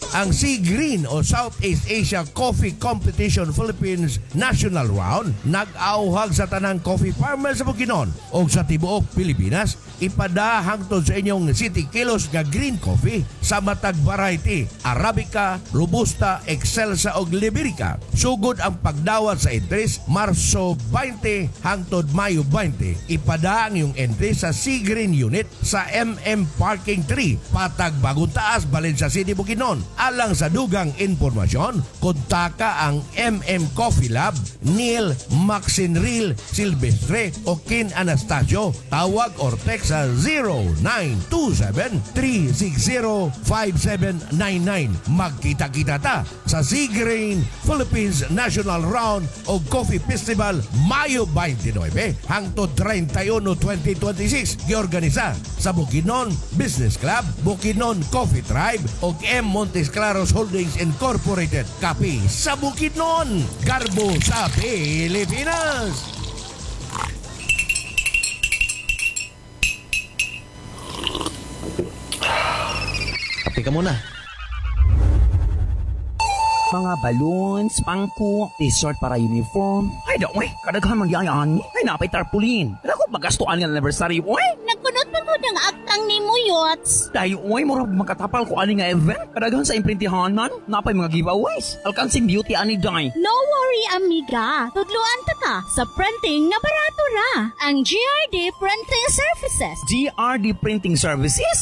Ang Sea Green o Southeast Asia Coffee Competition Philippines National Round nag-auhag sa tanang coffee farmers sa Bukidnon o sa tibuok Pilipinas. Ipada hangtod sa inyong city kilos nga green coffee sa matag variety Arabica, Robusta, Excelsa o Liberica. Sugod ang pagdawat sa entries Marso 20 hangtod Mayo 20. Ipada ang iyong entry sa Sea Green Unit sa MM Parking 3 Patag Bagong Taas, Valencia City, Bukidnon. Alang sa dugang informasyon, kontaka ang MM Coffee Lab, Neil Maxinril Silvestre o Kin Anastasio. Tawag or text sa 0927-360-5799. Magkita-kita ta sa Sea Green Philippines National Round o Coffee Festival Mayo 29 hangtod 31, 2026. Giorganisa sa Bukidnon Business Club, Bukidnon Coffee Tribe o M. Montes Claros Holdings Incorporated. Kape sa Bukidnon, Garbo sa Pilipinas. Kape ka muna. Mga balloons, pangko, t-shirt para uniform. Ay, daw, kadaghan magyayaan. Ay, napay tarpaulin. Ako, magastuan ng anniversary, oy. Nagkunot pa ko ng aktang ni mo, Yots. Dahil, oy, mura makatapal ko ani nga event. Kadaghan sa imprintihanan, napay mga giveaways. Alkansing beauty ani day. No worry, amiga. Tudluan ta sa printing nga barato ra. Ang GRD Printing Services. GRD Printing Services?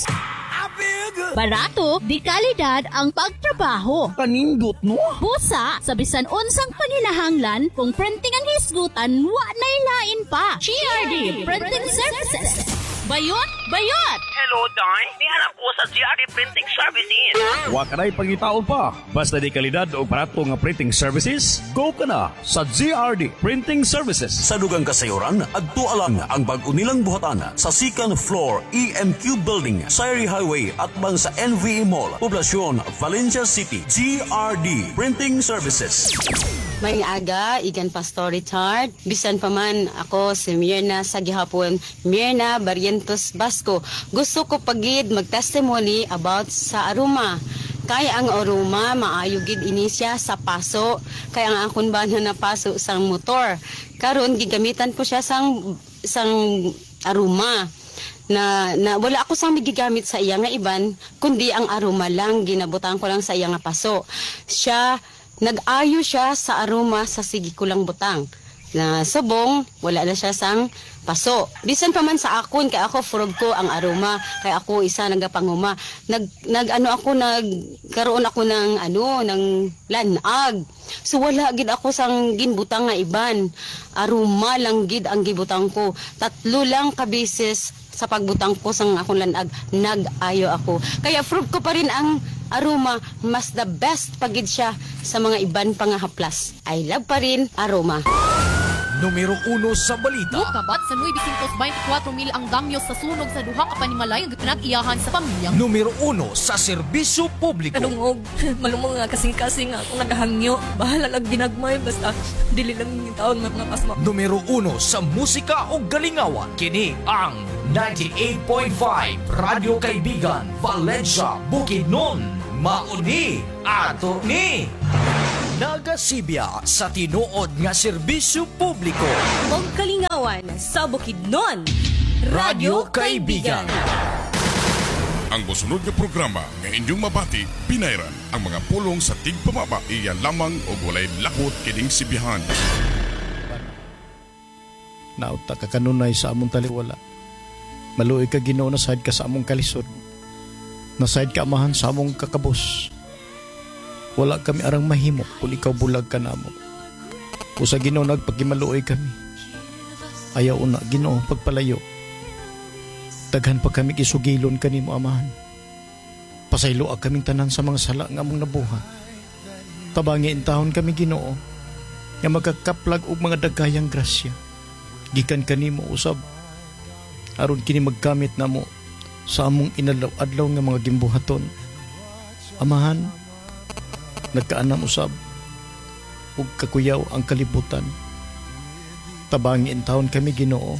Barato, di kalidad ang pagtrabaho. Kanindot, no? Busa, sa bisan unsang paninahanglan, kung printing ang hisgutan, wa na ilain pa. GRD Printing Services. Bayot! Bayot! Hello, Day. Nihanap ko sa GRD Printing Services. Wa ka na'y pangitaon pa. Basta di kalidad o barato nga printing services, go ka na sa GRD Printing Services. Sa dugang kasayuran, agtualang ang bag-unilang buhatan sa second floor EMQ Building, Sayri Highway at bang sa NVE Mall, Poblasyon, Valencia City. GRD Printing Services. May aga, igan Pastor Richard. Bisan pa man ako si Mirna sa gihapon. Mirna Barrientos Basco. Gusto ko pagid mag-testimony about sa aroma. Kaya ang aroma, maayo gid ini siya sa paso. Kaya ang akon ba na paso sang motor. Karon gigamitan ko siya sang aroma. Na wala ako sang gigamit sa iya nga iban, kundi ang aroma lang, ginabutan ko lang sa iya nga paso. Nag-ayo siya sa aroma sa sige ko lang butang. Na subong, wala na siya sang paso. Bisan pa man sa akon, kaya ako furog ko ang aroma, kaya ako isa nagapanguma. Nagkaroon ako ng lanag. So wala gid ako sang ginbutang nga iban. Aroma lang gid ang gibutang ko. 3 lang ka beses sa pagbutang ko sang akong lanag, nag-ayo ako. Kaya proof ko pa rin ang aroma, mas the best pagid siya sa mga iban pang haplas. I love pa rin aroma. Numero 1 sa balita. Kabat sa 924,000 ang damyos sa sunog sa duha ka panimalay ang pinag-iyahan sa pamilya. Numero 1 sa serbisyo publiko. Kanungog, malumong nga kasing-kasing ako nagahangyo. Bahala lang ginagmay, basta dili lang yung taon mga pasma. Numero 1 sa musika o galingawan. Kini ang 98.5 Radyo Kaibigan, Valencia, Bukidnon. Mauni ato ni nagasibya sa tinuod nga serbisyo publiko. Og kalingawan sa Bukidnon. Radyo Kaibigan. Ang mosunod nga programa nga inyong mabati, pinayran ang mga pulong sa tigpamaba iya lamang o walay lakot kining sibihan. Nauta ka kanunay sa among taliwala. Maluoy ka Ginoo na side ka sa among kalisod. Na side ka amahan sa among kakabos. Wala kami arang mahimo kung ikaw bulag ka namo. Kung sa Ginoo nagpagimaluoy kami. Ayaw na Ginoo pagpalayo. Daghan pa kami kisugilon kanimo amahan. Pasaylo kaming tanan sa mga sala nga among nabuhat. Tabangin taon kami Ginoo nga magkakaplag og mga dagayang grasya. Gikan kanimo usab aron kini magkamit namo sa among inadlaw-adlaw nga mga gimbuhaton. Amahan, nagkaanam usab ug kakuyaw ang kalibutan. Tabangin taon kami Ginoo.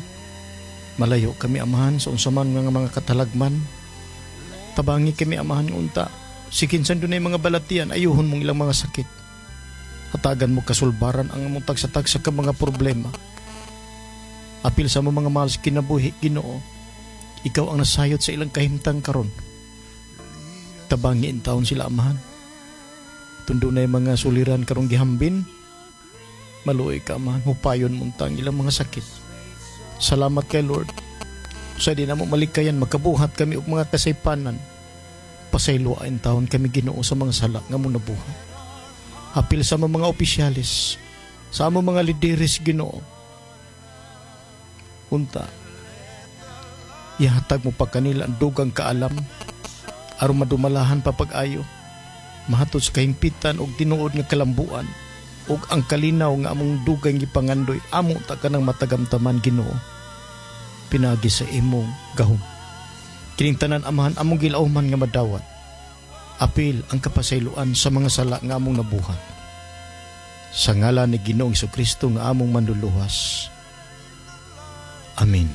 Malayo kami amahan sa unsaman nga mga katalagman. Tabangi kami amahan unta Si kinsan dunay mga balatian, ayuhon mong ilang mga sakit. Hatagan mo kasulbaran ang among tagsa-tagsa ka mga problema. Apil sa mo mga mahal sa kinabuhi, Ginoo, ikaw ang nasayot sa ilang kahimtang karon. Tabangin taon sila, Amahan. Tundo na yung mga suliran karong gihambin. Maluoy ka, Amahan, hupayon muntang ilang mga sakit. Salamat kay Lord. Sa di na mo malikayan, magkabuhat kami og mga kasaypanan. Pasayloain taon kami, Ginoo, sa mga sala nga mong nabuhat. Apil sa mga opisyalis, sa mga lideres, Ginoo. Unta, ihatag mo pa kanila ang dugang kaalam, aron madumalahan pa pag-ayo, mahatod sa kahimpitan og tinuod nga kalambuan, og ang kalinaw nga among dugang gipangandoy, amo ta ka ng matagamtaman, Ginoo. Pinagi sa imong gahom. Kining tanan, Amahan, among gilauman nga madawat. Apil ang kapasayloan sa mga sala nga among nabuhat. Sa ngalan ni Ginoong Jesucristo nga among manluluwas. Amen.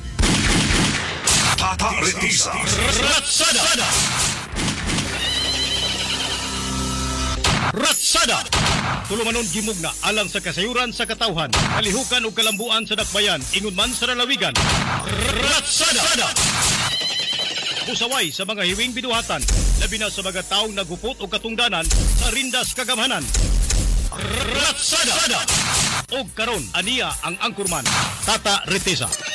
Ratsada! Tulumanon gimug na alang sa kasayuran sa katawhan, kalihukan o kalambuan sa dakbayan, ingon man sa lalawigan. Ratsada! Pusaway sa mga hiwing biduhatan, labi na sa mga taong nagupot o katungdanan sa rindas kagamhanan. Ratsada! O karon aniya ang angkurman, Tata Retesa.